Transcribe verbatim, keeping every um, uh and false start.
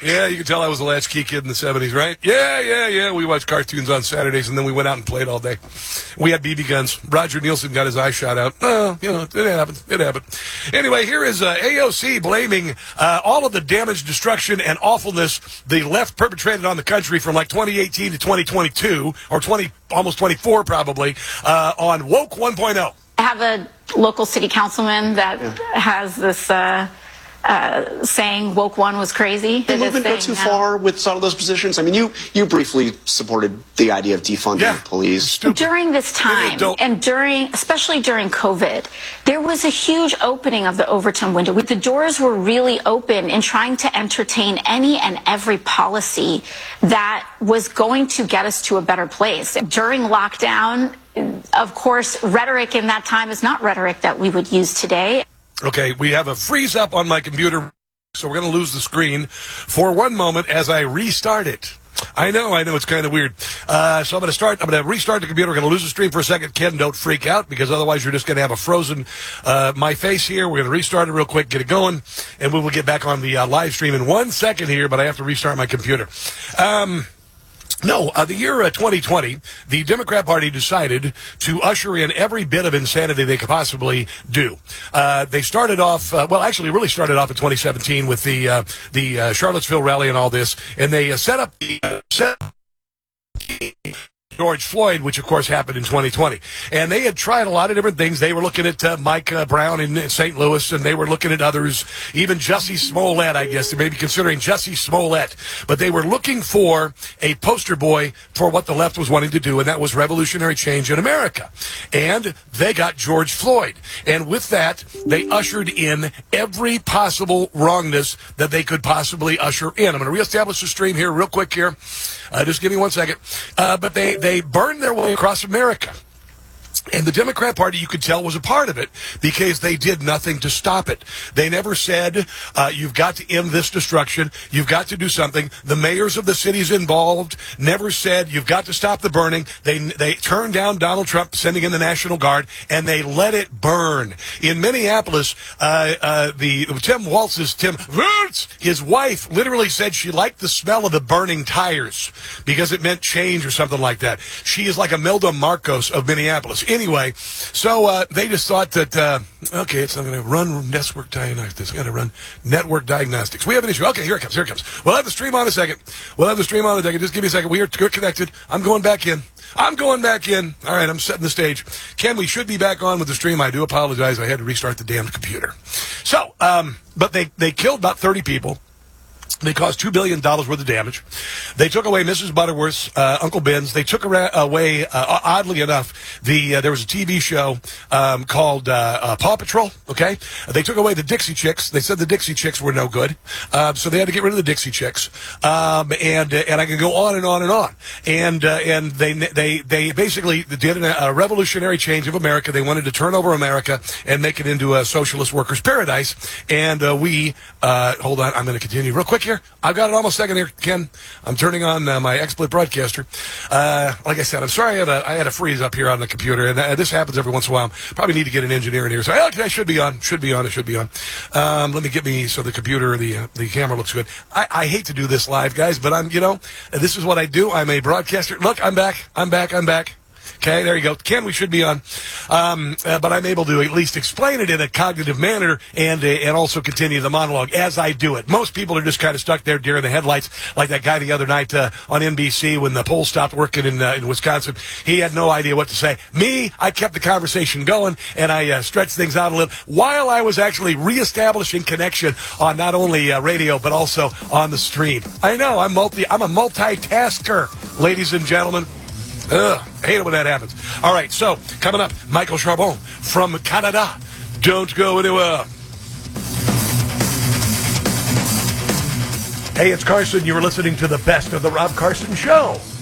Yeah, you can tell I was a latchkey kid in the seventies, right? Yeah, yeah, yeah. We watched cartoons on Saturdays, and then we went out and played all day. We had B B guns. Roger Nielsen got his eye shot out. Oh, you know, it happened. It happened. Anyway, here is uh, A O C blaming uh, all of the damage, destruction, and awfulness the left perpetrated on the country from like twenty eighteen to twenty twenty-two, or twenty, almost twenty-four probably, uh, on Woke one point oh. I have a local city councilman that yeah. has this uh, uh, saying Woke One was crazy. Did the movement go too now. far with some of those positions? I mean, you you briefly supported the idea of defunding yeah. the police. Stupid. During this time, and during, especially during COVID, there was a huge opening of the Overton window. The doors were really open in trying to entertain any and every policy that was going to get us to a better place. During lockdown, of course, rhetoric in that time is not rhetoric that we would use today. Okay, we have a freeze up on my computer, so we're going to lose the screen for one moment as I restart it. I know, I know, it's kind of weird. Uh, so I'm going to start, I'm going to restart the computer. We're going to lose the stream for a second. Ken, don't freak out, because otherwise you're just going to have a frozen, uh, my face here. We're going to restart it real quick, get it going, and we will get back on the uh, live stream in one second here, but I have to restart my computer. Um... No, uh, the year uh, twenty twenty, the Democrat Party decided to usher in every bit of insanity they could possibly do. Uh, they started off, uh, well, actually really started off in twenty seventeen with the uh, the uh, Charlottesville rally and all this, and they uh, set up the uh, set George Floyd, which of course happened in twenty twenty. And they had tried a lot of different things. They were looking at uh, Mike uh, Brown in Saint Louis, and they were looking at others, even Jussie Smollett, I guess. They may be considering Jussie Smollett. But they were looking for a poster boy for what the left was wanting to do, and that was revolutionary change in America. And they got George Floyd. And with that, they ushered in every possible wrongness that they could possibly usher in. I'm going to reestablish the stream here real quick here. Uh, just give me one second. Uh, but they, they burned their way across America. And the Democrat Party, you could tell, was a part of it because they did nothing to stop it. They never said, uh, you've got to end this destruction. You've got to do something. The mayors of the cities involved never said, you've got to stop the burning. They they turned down Donald Trump sending in the National Guard, and they let it burn. In Minneapolis, uh, uh, the Tim Walz's, Tim Walz, his wife literally said she liked the smell of the burning tires because it meant change or something like that. She is like Imelda Marcos of Minneapolis. Anyway, so uh, they just thought that, uh, okay, it's not going to run network diagnostics. It's going to run network diagnostics. We have an issue. Okay, here it comes. Here it comes. We'll have the stream on in a second. We'll have the stream on in a second. Just give me a second. We are connected. I'm going back in. I'm going back in. All right, I'm setting the stage. Ken, we should be back on with the stream. I do apologize. I had to restart the damn computer. So, um, but they, they killed about thirty people. They caused two billion dollars worth of damage. They took away Missus Butterworth's uh, Uncle Ben's. They took away, uh, oddly enough, the uh, there was a T V show um, called uh, uh, Paw Patrol, okay? They took away the Dixie Chicks. They said the Dixie Chicks were no good. Uh, so they had to get rid of the Dixie Chicks. Um, and uh, and I can go on and on and on. And uh, and they they they basically did a revolutionary change of America. They wanted to turn over America and make it into a socialist workers' paradise. And uh, we, uh, hold on, I'm going to continue real quick here. I've got it almost a second here, Ken. I'm turning on uh, my XSplit broadcaster. Uh, like I said, I'm sorry I had, a, I had a freeze up here on the computer, and uh, this happens every once in a while. Probably need to get an engineer in here. So, okay, I should be on. Should be on. It should be on. Um, let me get me so the computer, the uh, the camera looks good. I, I hate to do this live, guys, but I'm, you know, this is what I do. I'm a broadcaster. Look, I'm back. I'm back. I'm back. Okay, there you go. Ken, we should be on. Um, uh, but I'm able to at least explain it in a cognitive manner and uh, and also continue the monologue as I do it. Most people are just kind of stuck there deer in the headlights, like that guy the other night uh, on N B C when the poll stopped working in uh, in Wisconsin. He had no idea what to say. Me, I kept the conversation going, and I uh, stretched things out a little while I was actually reestablishing connection on not only uh, radio but also on the stream. I know, I'm multi. I'm a multitasker, ladies and gentlemen. Ugh, I hate it when that happens. All right, so coming up, Michael Charbon from Canada. Don't go anywhere. Hey, it's Carson. You were listening to the best of the Rob Carson Show.